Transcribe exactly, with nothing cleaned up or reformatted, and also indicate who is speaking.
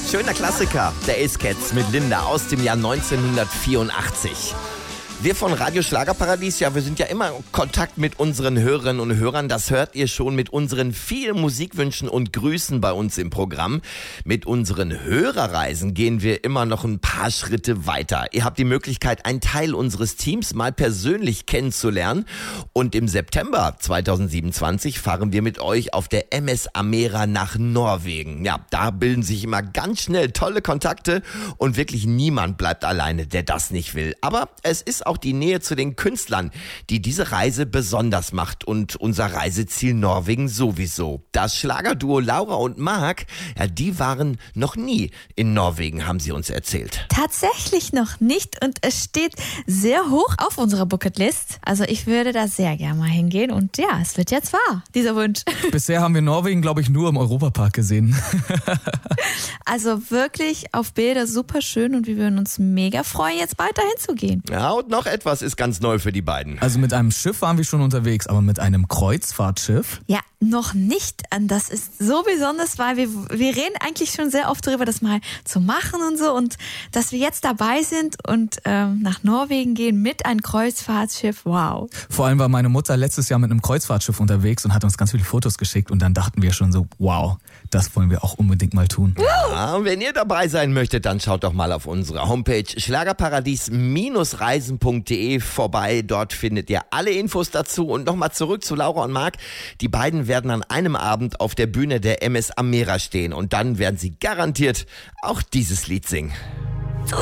Speaker 1: Schöner Klassiker, der Ace Cats mit Linda aus dem Jahr neunzehnhundertvierundachtzig. Wir von Radio Schlagerparadies, ja, wir sind ja immer in Kontakt mit unseren Hörerinnen und Hörern. Das hört ihr schon mit unseren vielen Musikwünschen und Grüßen bei uns im Programm. Mit unseren Hörerreisen gehen wir immer noch ein paar Schritte weiter. Ihr habt die Möglichkeit, einen Teil unseres Teams mal persönlich kennenzulernen. Und im September zweitausendsiebenundzwanzig fahren wir mit euch auf der M S Amera nach Norwegen. Ja, da bilden sich immer ganz schnell tolle Kontakte und wirklich niemand bleibt alleine, der das nicht will. Aber es ist auch die Nähe zu den Künstlern, die diese Reise besonders macht und unser Reiseziel Norwegen sowieso. Das Schlagerduo Laura und Marc, ja, die waren noch nie in Norwegen, haben sie uns erzählt.
Speaker 2: Tatsächlich noch nicht und es steht sehr hoch auf unserer Bucketlist. Also ich würde da sehr gerne mal hingehen und ja, es wird jetzt wahr, dieser Wunsch.
Speaker 3: Bisher haben wir Norwegen, glaube ich, nur im Europapark gesehen.
Speaker 2: Also wirklich auf Bilder super schön und wir würden uns mega freuen, jetzt bald dahin zu gehen.
Speaker 1: Ja, und noch etwas ist ganz neu für die beiden.
Speaker 3: Also mit einem Schiff waren wir schon unterwegs, aber mit einem Kreuzfahrtschiff?
Speaker 2: Ja, noch nicht. Das ist so besonders, weil wir, wir reden eigentlich schon sehr oft darüber, das mal zu machen und so. Und dass wir jetzt dabei sind und ähm, nach Norwegen gehen mit einem Kreuzfahrtschiff, wow.
Speaker 3: Vor allem war meine Mutter letztes Jahr mit einem Kreuzfahrtschiff unterwegs und hat uns ganz viele Fotos geschickt. Und dann dachten wir schon so, wow, das wollen wir auch unbedingt mal tun.
Speaker 1: Ja, und wenn ihr dabei sein möchtet, dann schaut doch mal auf unsere Homepage schlagerparadies reisen punkt de vorbei. Dort findet ihr alle Infos dazu. Und nochmal zurück zu Laura und Marc. Die beiden werden an einem Abend auf der Bühne der M S Amera stehen. Und dann werden sie garantiert auch dieses Lied singen.